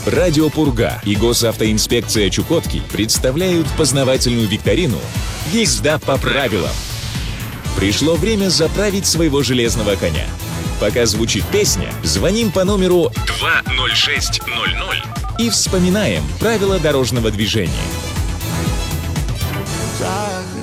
Радио Пурга и Госавтоинспекция Чукотки представляют познавательную викторину «Езда по правилам». Пришло время заправить своего железного коня. Пока звучит песня, звоним по номеру 20600 и вспоминаем правила дорожного движения.